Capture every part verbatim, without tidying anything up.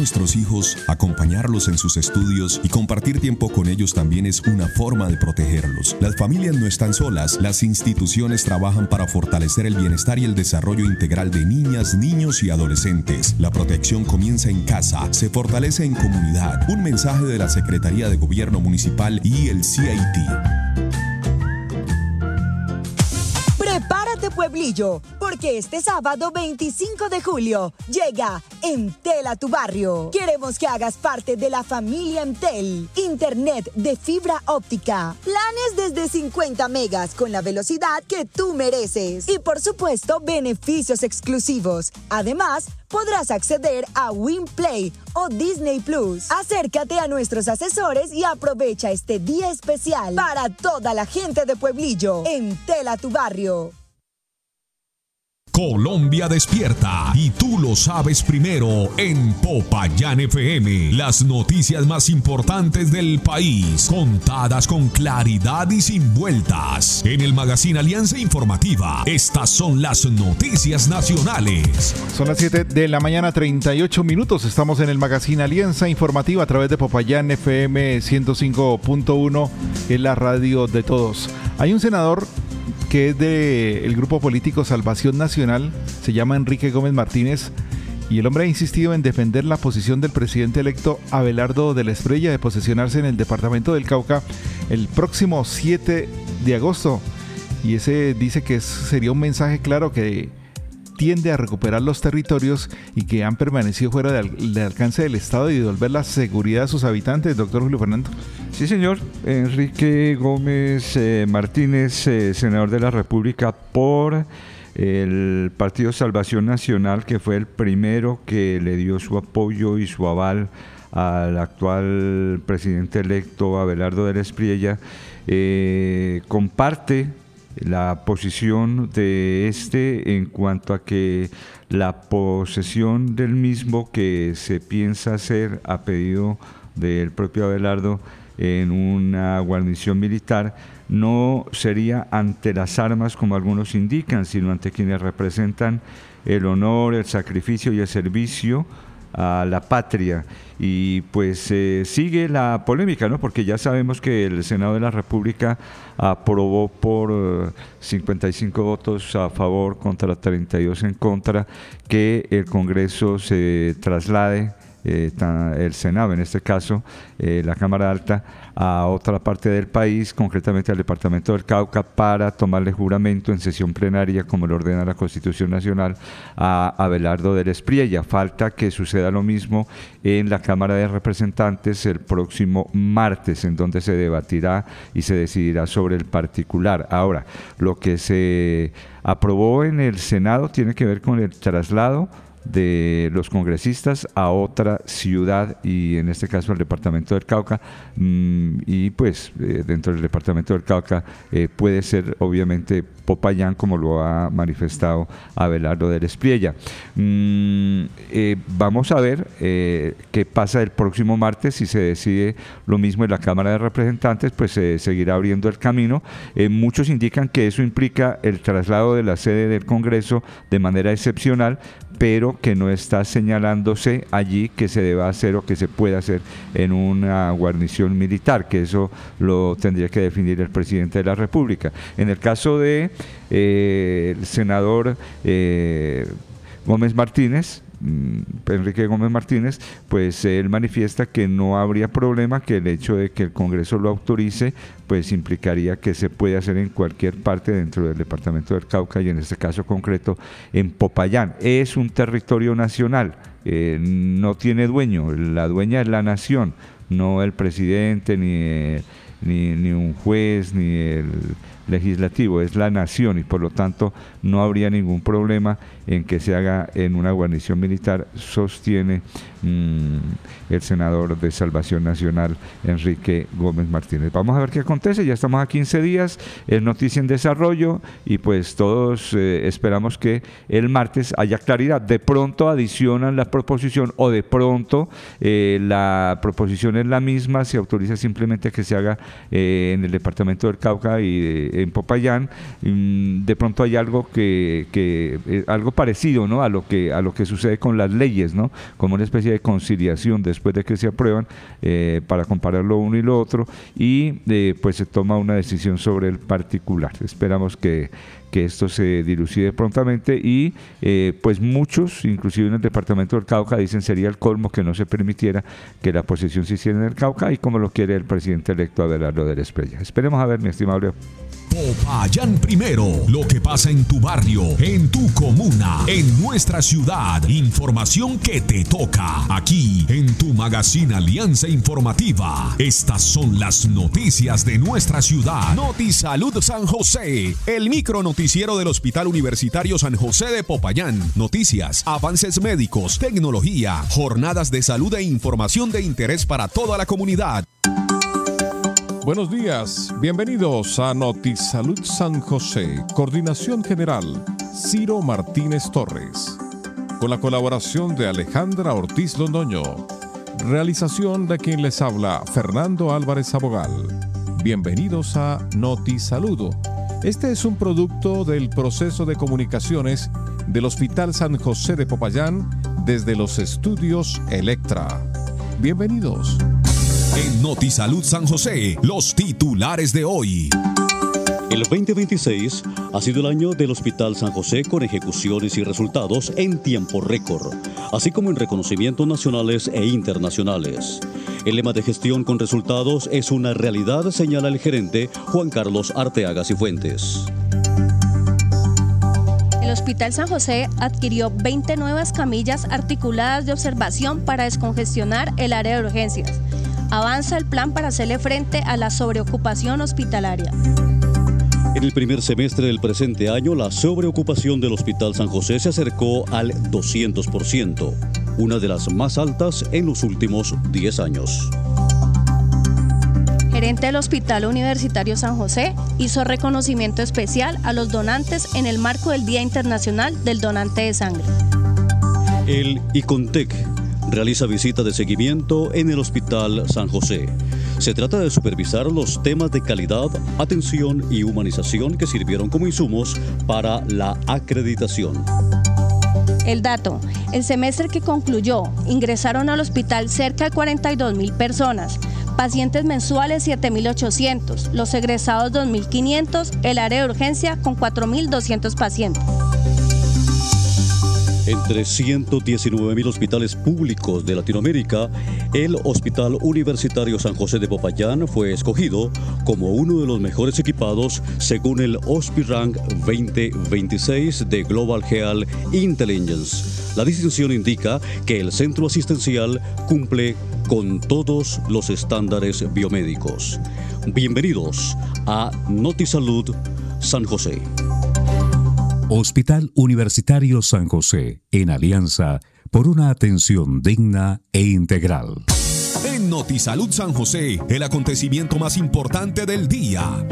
nuestros hijos, acompañarlos en sus estudios y compartir tiempo con ellos también es una forma de protegerlos. Las familias no están solas, las instituciones trabajan para fortalecer el bienestar y el desarrollo integral de niñas, niños y adolescentes. La protección comienza en casa, se fortalece en comunidad. Un mensaje de la Secretaría de Gobierno Municipal y el C I T. Prepárate, pueblillo, porque este sábado veinticinco de julio llega Entel a tu barrio. Queremos que hagas parte de la familia Entel. Internet de fibra óptica, planes desde cincuenta megas con la velocidad que tú mereces y por supuesto beneficios exclusivos. Además, podrás acceder a WinPlay o Disney Plus. Acércate a nuestros asesores y aprovecha este día especial para toda la gente de Pueblillo. Entel a tu barrio. Colombia despierta y tú lo sabes primero en Popayán F M. Las noticias más importantes del país, contadas con claridad y sin vueltas. En el Magazine Alianza Informativa, estas son las noticias nacionales. Son las siete de la mañana, treinta y ocho minutos. Estamos en el Magazine Alianza Informativa a través de Popayán F M ciento cinco punto uno, que es la radio de todos. Hay un senador que es del grupo político Salvación Nacional, se llama Enrique Gómez Martínez, y el hombre ha insistido en defender la posición del presidente electo Abelardo de la Espriella de posesionarse en el departamento del Cauca el próximo siete de agosto, y ese dice que sería un mensaje claro que tiende a recuperar los territorios y que han permanecido fuera del, del alcance del Estado y devolver la seguridad a sus habitantes. Doctor Julio Fernando. Sí, señor. Enrique Gómez eh, Martínez, eh, senador de la República por el Partido Salvación Nacional, que fue el primero que le dio su apoyo y su aval al actual presidente electo Abelardo de la Espriella, eh, comparte la posición de este en cuanto a que la posesión del mismo que se piensa hacer a pedido del propio Abelardo en una guarnición militar no sería ante las armas como algunos indican, sino ante quienes representan el honor, el sacrificio y el servicio a la patria. Y pues eh, sigue la polémica, ¿no? Porque ya sabemos que el Senado de la República aprobó por uh, cincuenta y cinco votos a favor contra treinta y dos en contra que el Congreso se traslade, eh, el Senado en este caso, eh, la Cámara Alta, a otra parte del país, concretamente al departamento del Cauca, para tomarle juramento en sesión plenaria, como lo ordena la Constitución Nacional, a Abelardo de la Espriella. Falta que suceda lo mismo en la Cámara de Representantes el próximo martes, en donde se debatirá y se decidirá sobre el particular. Ahora, lo que se aprobó en el Senado tiene que ver con el traslado de los congresistas a otra ciudad, y en este caso el departamento del Cauca, mmm, y pues eh, dentro del departamento del Cauca eh, puede ser obviamente Popayán, como lo ha manifestado Abelardo de la Espriella. Mm, eh, vamos a ver eh, qué pasa el próximo martes. Si se decide lo mismo en la Cámara de Representantes, pues se eh, seguirá abriendo el camino. Eh, muchos indican que eso implica el traslado de la sede del Congreso de manera excepcional, pero que no está señalándose allí que se deba hacer o que se pueda hacer en una guarnición militar, que eso lo tendría que definir el presidente de la República. En el caso de eh, el senador eh, Gómez Martínez, Enrique Gómez Martínez, pues él manifiesta que no habría problema, que el hecho de que el Congreso lo autorice pues implicaría que se puede hacer en cualquier parte dentro del departamento del Cauca, y en este caso concreto en Popayán. Es un territorio nacional, eh, no tiene dueño, la dueña es la nación, no el presidente ni, eh, ni, ni un juez ni el legislativo, es la nación, y por lo tanto no habría ningún problema en que se haga en una guarnición militar, sostiene mmm, el senador de Salvación Nacional, Enrique Gómez Martínez. Vamos a ver qué acontece, ya estamos a quince días, es noticia en desarrollo, y pues todos eh, esperamos que el martes haya claridad. De pronto adicionan la proposición, o de pronto eh, la proposición es la misma, se autoriza simplemente que se haga eh, en el departamento del Cauca y eh, en Popayán, de pronto hay algo que, que eh, algo parecido, ¿no?, a lo que a lo que sucede con las leyes, ¿no?, como una especie de conciliación después de que se aprueban, eh, para comparar lo uno y lo otro, y eh, pues se toma una decisión sobre el particular. Esperamos que que esto se dilucide prontamente y eh, pues muchos, inclusive en el departamento del Cauca, dicen sería el colmo que no se permitiera que la posesión se hiciera en el Cauca, y como lo quiere el presidente electo Abelardo del Espriella. Esperemos a ver, mi estimado Leo. Popayán primero, lo que pasa en tu barrio, en tu comuna, en nuestra ciudad. Información que te toca aquí en tu magazine Alianza Informativa. Estas son las noticias de nuestra ciudad. Notisalud San José, el micro noticiero del Hospital Universitario San José de Popayán. Noticias, avances médicos, tecnología, jornadas de salud e información de interés para toda la comunidad. Buenos días, bienvenidos a Notisalud San José, Coordinación General, Ciro Martínez Torres, con la colaboración de Alejandra Ortiz Londoño, realización de quien les habla, Fernando Álvarez Abogal. Bienvenidos a Notisaludo. Este es un producto del proceso de comunicaciones del Hospital San José de Popayán desde los estudios Electra. Bienvenidos. En Notisalud San José, los titulares de hoy. El veinte veintiséis ha sido el año del Hospital San José con ejecuciones y resultados en tiempo récord, así como en reconocimientos nacionales e internacionales. El lema de gestión con resultados es una realidad, señala el gerente Juan Carlos Arteaga Cifuentes. El Hospital San José adquirió veinte nuevas camillas articuladas de observación para descongestionar el área de urgencias. Avanza el plan para hacerle frente a la sobreocupación hospitalaria. En el primer semestre del presente año, la sobreocupación del Hospital San José se acercó al doscientos por ciento, una de las más altas en los últimos diez años. Gerente del Hospital Universitario San José hizo reconocimiento especial a los donantes en el marco del Día Internacional del Donante de Sangre. El ICONTEC realiza visita de seguimiento en el Hospital San José. Se trata de supervisar los temas de calidad, atención y humanización que sirvieron como insumos para la acreditación. El dato: el semestre que concluyó, ingresaron al hospital cerca de cuarenta y dos mil personas, pacientes mensuales siete mil ochocientos, los egresados dos mil quinientos, el área de urgencia con cuatro mil doscientos pacientes. Entre ciento diecinueve mil hospitales públicos de Latinoamérica, el Hospital Universitario San José de Popayán fue escogido como uno de los mejores equipados según el HospiRank veinte veintiséis de Global Health Intelligence. La distinción indica que el centro asistencial cumple con todos los estándares biomédicos. Bienvenidos a Notisalud San José. Hospital Universitario San José, en alianza por una atención digna e integral. En Notisalud San José, el acontecimiento más importante del día.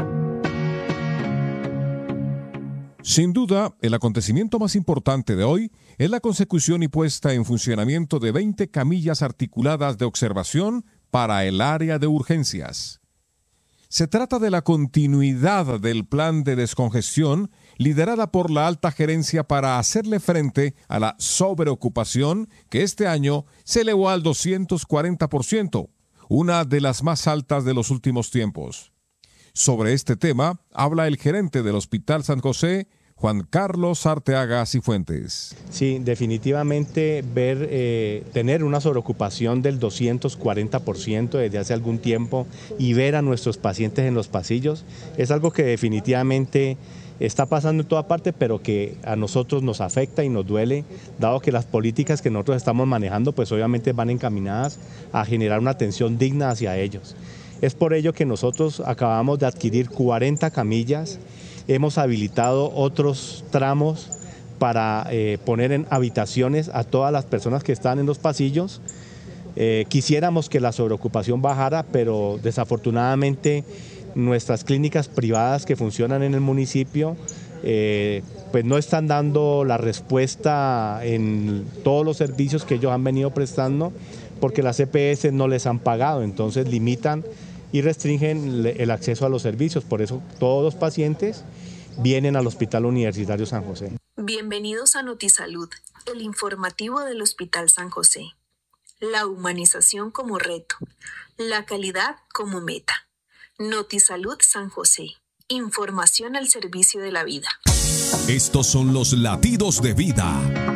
Sin duda, el acontecimiento más importante de hoy es la consecución y puesta en funcionamiento de veinte camillas articuladas de observación para el área de urgencias. Se trata de la continuidad del plan de descongestión liderada por la alta gerencia para hacerle frente a la sobreocupación que este año se elevó al doscientos cuarenta por ciento, una de las más altas de los últimos tiempos. Sobre este tema habla el gerente del Hospital San José, Juan Carlos Arteaga Cifuentes. Sí, definitivamente ver, eh, tener una sobreocupación del doscientos cuarenta por ciento desde hace algún tiempo y ver a nuestros pacientes en los pasillos es algo que definitivamente está pasando en toda parte, pero que a nosotros nos afecta y nos duele, dado que las políticas que nosotros estamos manejando pues obviamente van encaminadas a generar una atención digna hacia ellos. Es por ello que nosotros acabamos de adquirir cuarenta camillas. Hemos habilitado otros tramos para eh, poner en habitaciones a todas las personas que están en los pasillos. Eh, quisiéramos que la sobreocupación bajara, pero desafortunadamente nuestras clínicas privadas que funcionan en el municipio eh, pues no están dando la respuesta en todos los servicios que ellos han venido prestando porque las E P S no les han pagado, entonces limitan y restringen el acceso a los servicios. Por eso todos los pacientes vienen al Hospital Universitario San José. Bienvenidos a Notisalud, el informativo del Hospital San José. La humanización como reto, la calidad como meta. Notisalud San José, información al servicio de la vida. Estos son los latidos de vida.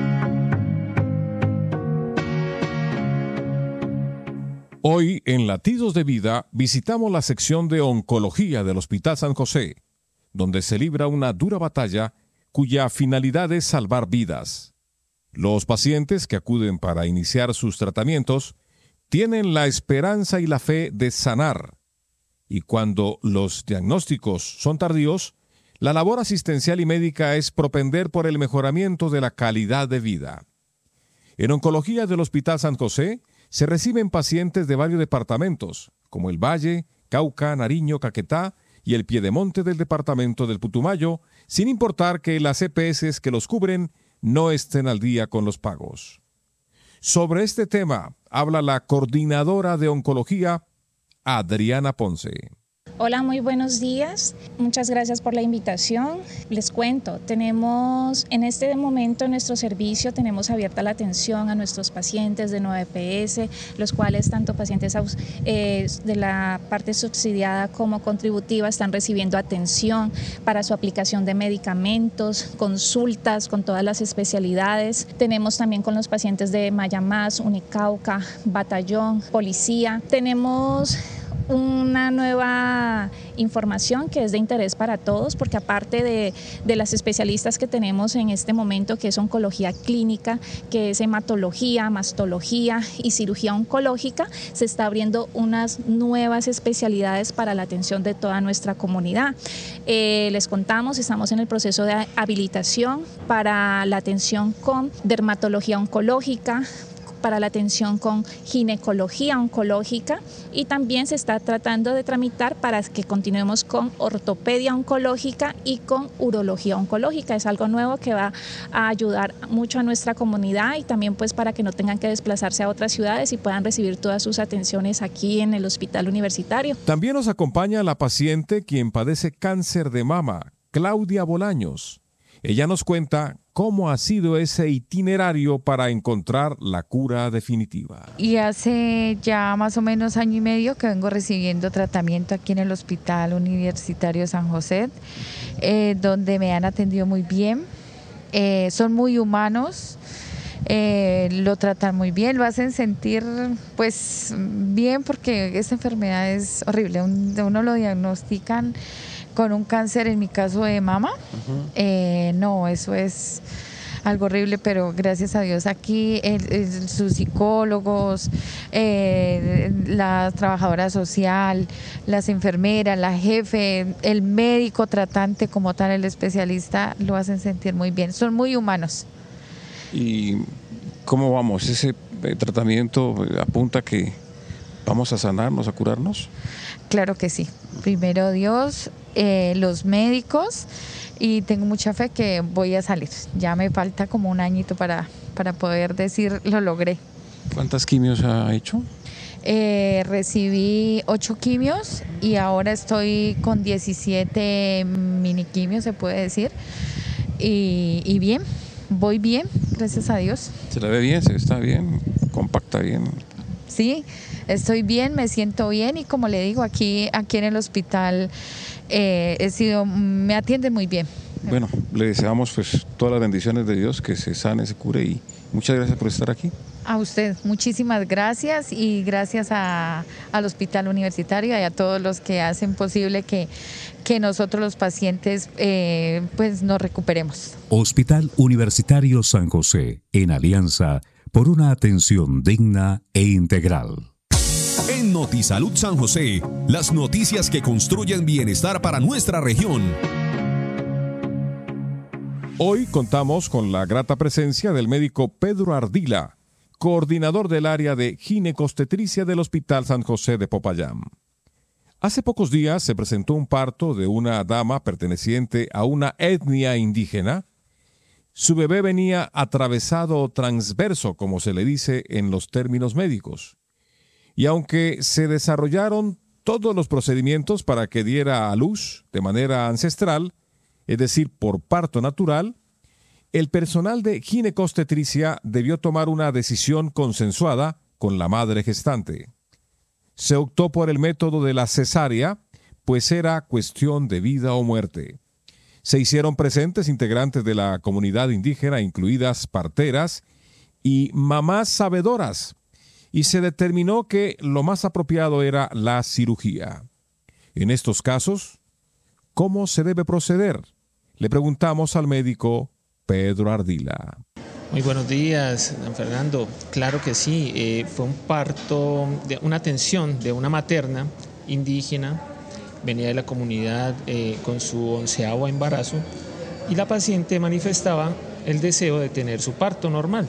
Hoy en Latidos de Vida visitamos la sección de oncología del Hospital San José, donde se libra una dura batalla cuya finalidad es salvar vidas. Los pacientes que acuden para iniciar sus tratamientos tienen la esperanza y la fe de sanar. Y cuando los diagnósticos son tardíos, la labor asistencial y médica es propender por el mejoramiento de la calidad de vida. En oncología del Hospital San José se reciben pacientes de varios departamentos, como el Valle, Cauca, Nariño, Caquetá y el Piedemonte del departamento del Putumayo, sin importar que las E P S que los cubren no estén al día con los pagos. Sobre este tema habla la coordinadora de oncología, Adriana Ponce. Hola, muy buenos días. Muchas gracias por la invitación. Les cuento, tenemos en este momento en nuestro servicio tenemos abierta la atención a nuestros pacientes de nueve E P S, los cuales tanto pacientes eh, de la parte subsidiada como contributiva están recibiendo atención para su aplicación de medicamentos, consultas con todas las especialidades. Tenemos también con los pacientes de Mayamás, Unicauca, Batallón, Policía. Tenemos una nueva información que es de interés para todos, porque aparte de, de las especialistas que tenemos en este momento, que es oncología clínica, que es hematología, mastología y cirugía oncológica, se está abriendo unas nuevas especialidades para la atención de toda nuestra comunidad. Eh, les contamos, estamos en el proceso de habilitación para la atención con dermatología oncológica, para la atención con ginecología oncológica, y también se está tratando de tramitar para que continuemos con ortopedia oncológica y con urología oncológica. Es algo nuevo que va a ayudar mucho a nuestra comunidad y también pues para que no tengan que desplazarse a otras ciudades y puedan recibir todas sus atenciones aquí en el Hospital Universitario. También nos acompaña la paciente quien padece cáncer de mama, Claudia Bolaños. Ella nos cuenta cómo ha sido ese itinerario para encontrar la cura definitiva. Y hace ya más o menos año y medio que vengo recibiendo tratamiento aquí en el Hospital Universitario San José, eh, donde me han atendido muy bien, eh, son muy humanos, eh, lo tratan muy bien, lo hacen sentir pues bien, porque esta enfermedad es horrible, Un, uno lo diagnostican con un cáncer, en mi caso de mama. Uh-huh. eh, no, eso es algo horrible, pero gracias a Dios aquí el, el, sus psicólogos, eh, la trabajadora social, las enfermeras, la jefe, el médico tratante como tal, el especialista, lo hacen sentir muy bien, son muy humanos. ¿Y cómo vamos? ¿Ese tratamiento apunta que vamos a sanarnos, a curarnos? Claro que sí. Primero Dios, eh, los médicos, y tengo mucha fe que voy a salir. Ya me falta como un añito para, para poder decir lo logré. ¿Cuántas quimios ha hecho? Eh, recibí ocho quimios y ahora estoy con diecisiete mini quimios, se puede decir. Y, y bien, voy bien, gracias a Dios. ¿Se la ve bien? ¿Se está bien? ¿Compacta bien? Sí, estoy bien, me siento bien, y como le digo, aquí, aquí en el hospital eh, he sido, me atienden muy bien. Bueno, le deseamos pues todas las bendiciones de Dios, que se sane, se cure, y muchas gracias por estar aquí. A usted, muchísimas gracias, y gracias a, al Hospital Universitario y a todos los que hacen posible que, que nosotros los pacientes eh, pues nos recuperemos. Hospital Universitario San José, en alianza por una atención digna e integral. En Notisalud San José, las noticias que construyen bienestar para nuestra región. Hoy contamos con la grata presencia del médico Pedro Ardila, coordinador del área de ginecostetricia del Hospital San José de Popayán. Hace pocos días se presentó un parto de una dama perteneciente a una etnia indígena. Su bebé venía atravesado transverso, como se le dice en los términos médicos. Y aunque se desarrollaron todos los procedimientos para que diera a luz de manera ancestral, es decir, por parto natural, el personal de ginecobstetricia debió tomar una decisión consensuada con la madre gestante. Se optó por el método de la cesárea, pues era cuestión de vida o muerte. Se hicieron presentes integrantes de la comunidad indígena, incluidas parteras y mamás sabedoras, y se determinó que lo más apropiado era la cirugía. En estos casos, ¿cómo se debe proceder? Le preguntamos al médico Pedro Ardila. Muy buenos días, don Fernando. Claro que sí, eh, fue un parto, de una atención de una materna indígena, venía de la comunidad eh, con su onceavo embarazo, y la paciente manifestaba el deseo de tener su parto normal.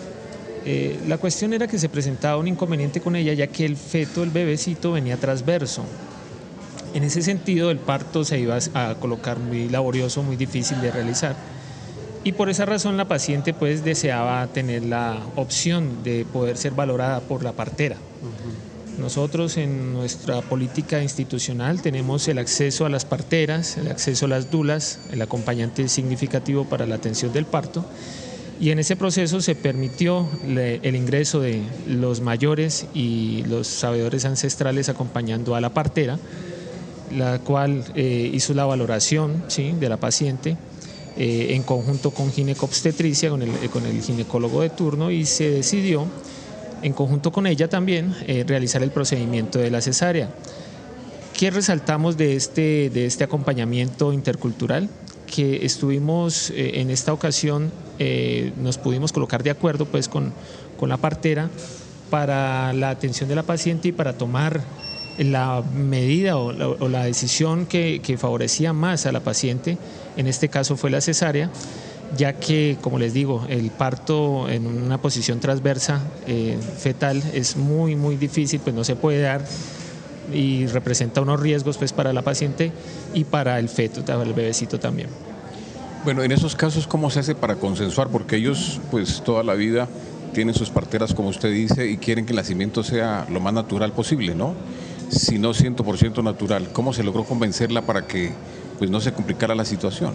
Eh, la cuestión era que se presentaba un inconveniente con ella, ya que el feto, el bebecito, venía transverso. En ese sentido, el parto se iba a colocar muy laborioso, muy difícil de realizar. Y por esa razón la paciente pues deseaba tener la opción de poder ser valorada por la partera. Uh-huh. Nosotros en nuestra política institucional tenemos el acceso a las parteras, el acceso a las dulas, el acompañante significativo para la atención del parto. Y en ese proceso se permitió le, el ingreso de los mayores y los sabedores ancestrales acompañando a la partera, la cual eh, hizo la valoración, ¿sí?, de la paciente eh, en conjunto con ginecobstetricia, con el, con el ginecólogo de turno, y se decidió en conjunto con ella también eh, realizar el procedimiento de la cesárea. ¿Qué resaltamos de este, de este acompañamiento intercultural? Que estuvimos eh, en esta ocasión, eh, nos pudimos colocar de acuerdo pues con, con la partera para la atención de la paciente y para tomar la medida o la, o la decisión que, que favorecía más a la paciente. En este caso fue la cesárea, ya que, como les digo, el parto en una posición transversa eh, fetal es muy muy difícil, pues no se puede dar y representa unos riesgos pues para la paciente y para el feto, para el bebecito también. Bueno, en esos casos, ¿cómo se hace para consensuar? Porque ellos pues toda la vida tienen sus parteras, como usted dice, y quieren que el nacimiento sea lo más natural posible, ¿no? Si no cien por ciento natural. ¿Cómo se logró convencerla para que pues no se complicara la situación?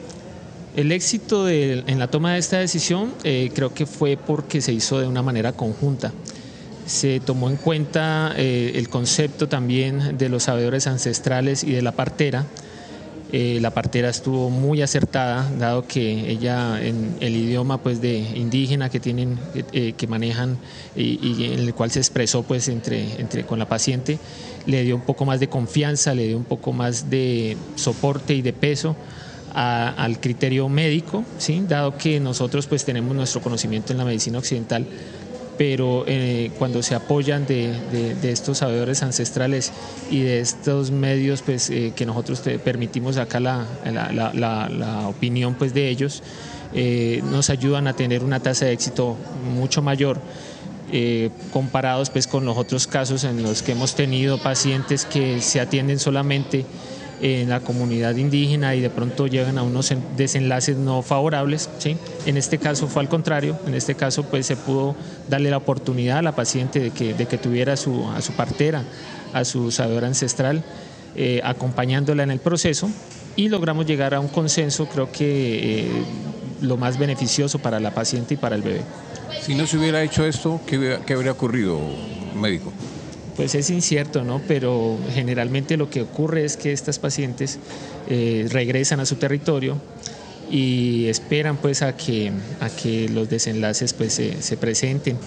El éxito de, en la toma de esta decisión eh, creo que fue porque se hizo de una manera conjunta. Se tomó en cuenta eh, el concepto también de los sabedores ancestrales y de la partera. Eh, la partera estuvo muy acertada, dado que ella en el idioma pues de indígena que tienen, eh, que manejan y, y en el cual se expresó pues entre, entre con la paciente, le dio un poco más de confianza, le dio un poco más de soporte y de peso a, al criterio médico, ¿sí? Dado que nosotros pues tenemos nuestro conocimiento en la medicina occidental, pero eh, cuando se apoyan de, de, de estos sabedores ancestrales y de estos medios pues, eh, que nosotros te permitimos acá la, la, la, la, la opinión pues, de ellos, eh, nos ayudan a tener una tasa de éxito mucho mayor eh, comparados pues, con los otros casos en los que hemos tenido pacientes que se atienden solamente en la comunidad indígena y de pronto llegan a unos desenlaces no favorables, ¿sí? En este caso fue al contrario, en este caso pues se pudo darle la oportunidad a la paciente de que, de que tuviera a su, a su partera, a su sabedor ancestral, eh, acompañándola en el proceso, y logramos llegar a un consenso, creo que eh, lo más beneficioso para la paciente y para el bebé. Si no se hubiera hecho esto, ¿qué, qué habría ocurrido, médico? Pues es incierto, ¿no? Pero generalmente lo que ocurre es que estas pacientes eh, regresan a su territorio y esperan pues a que, a que los desenlaces pues se, se presenten.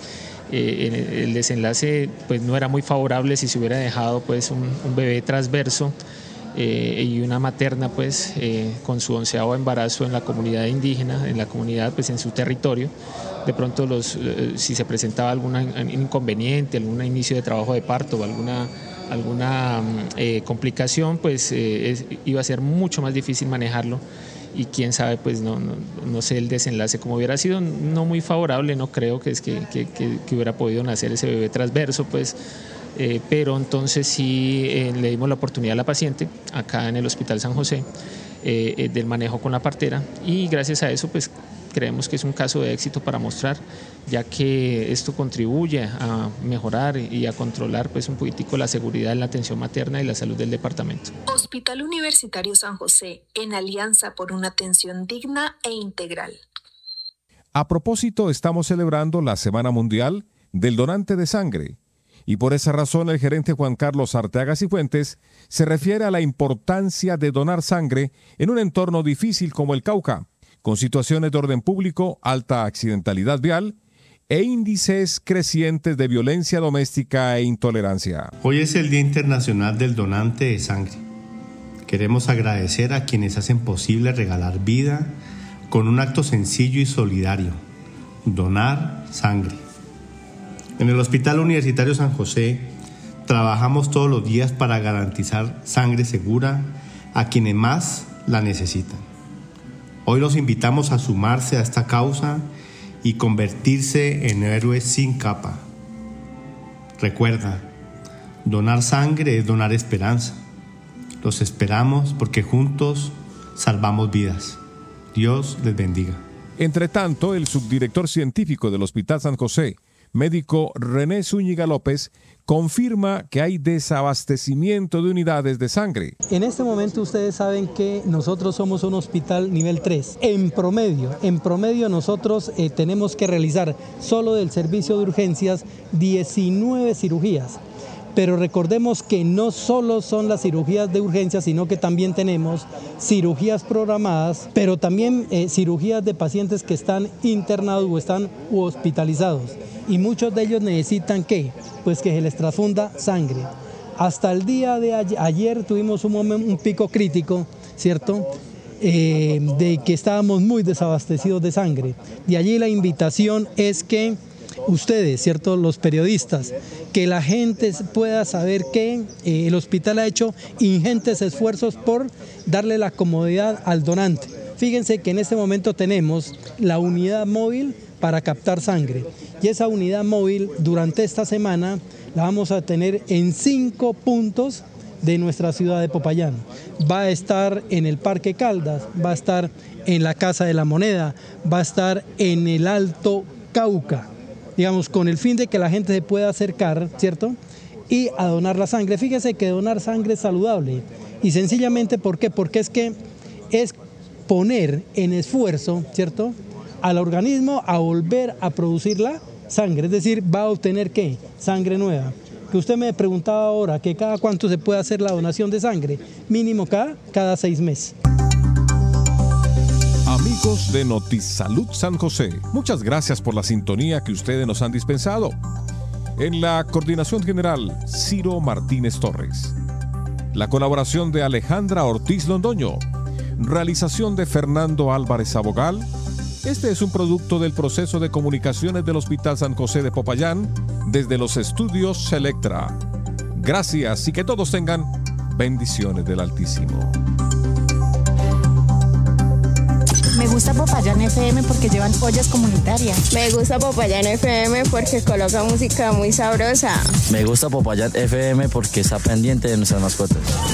Eh, el desenlace pues no era muy favorable si se hubiera dejado pues un, un bebé transverso eh, y una materna pues eh, con su onceavo embarazo en la comunidad indígena, en la comunidad pues en su territorio. De pronto los, eh, si se presentaba algún inconveniente, algún inicio de trabajo de parto o alguna, alguna eh, complicación, pues eh, es, iba a ser mucho más difícil manejarlo, y quién sabe, pues no, no, no sé el desenlace como hubiera sido, no muy favorable, no creo que, es que, que, que, que hubiera podido nacer ese bebé transverso, pues, eh, pero entonces sí eh, le dimos la oportunidad a la paciente acá en el Hospital San José eh, eh, del manejo con la partera, y gracias a eso pues creemos que es un caso de éxito para mostrar, ya que esto contribuye a mejorar y a controlar pues un poquitico la seguridad en la atención materna y la salud del departamento. Hospital Universitario San José, en alianza por una atención digna e integral. A propósito, estamos celebrando la Semana Mundial del Donante de Sangre, y por esa razón el gerente Juan Carlos Arteaga Cifuentes se refiere a la importancia de donar sangre en un entorno difícil como el Cauca, con situaciones de orden público, alta accidentalidad vial e índices crecientes de violencia doméstica e intolerancia. Hoy es el Día Internacional del Donante de Sangre. Queremos agradecer a quienes hacen posible regalar vida con un acto sencillo y solidario: donar sangre. En el Hospital Universitario San José trabajamos todos los días para garantizar sangre segura a quienes más la necesitan. Hoy los invitamos a sumarse a esta causa y convertirse en héroes sin capa. Recuerda, donar sangre es donar esperanza. Los esperamos porque juntos salvamos vidas. Dios les bendiga. Entre tanto, el subdirector científico del Hospital San José, médico René Zúñiga López, confirma que hay desabastecimiento de unidades de sangre. En este momento ustedes saben que nosotros somos un hospital nivel tres. En promedio, en promedio nosotros eh, tenemos que realizar solo del servicio de urgencias diecinueve cirugías. Pero recordemos que no solo son las cirugías de urgencia, sino que también tenemos cirugías programadas, pero también eh, cirugías de pacientes que están internados o están hospitalizados. Y muchos de ellos necesitan ¿qué? Pues que se les transfunda sangre. Hasta el día de ayer, ayer tuvimos un, momento, un pico crítico, ¿cierto? Eh, de que estábamos muy desabastecidos de sangre. De allí la invitación es que ustedes, ¿cierto?, los periodistas, que la gente pueda saber que eh, el hospital ha hecho ingentes esfuerzos por darle la comodidad al donante. Fíjense que en este momento tenemos la unidad móvil para captar sangre, y esa unidad móvil durante esta semana la vamos a tener en cinco puntos de nuestra ciudad de Popayán. Va a estar en el Parque Caldas, va a estar en la Casa de la Moneda, va a estar en el Alto Cauca, digamos, con el fin de que la gente se pueda acercar, ¿cierto?, y a donar la sangre. Fíjese que donar sangre es saludable, y sencillamente, ¿por qué? Porque es que es poner en esfuerzo, ¿cierto?, al organismo a volver a producir la sangre, es decir, va a obtener ¿qué? Sangre nueva. Que usted me preguntaba ahora, que cada cuánto se puede hacer la donación de sangre, mínimo cada, cada seis meses. Amigos de Notisalud San José, muchas gracias por la sintonía que ustedes nos han dispensado. En la coordinación general, Ciro Martínez Torres. La colaboración de Alejandra Ortiz Londoño. Realización de Fernando Álvarez Abogal. Este es un producto del proceso de comunicaciones del Hospital San José de Popayán desde los estudios Selectra. Gracias y que todos tengan bendiciones del Altísimo. Me gusta Popayán F M porque llevan ollas comunitarias. Me gusta Popayán F M porque coloca música muy sabrosa. Me gusta Popayán F M porque está pendiente de nuestras mascotas.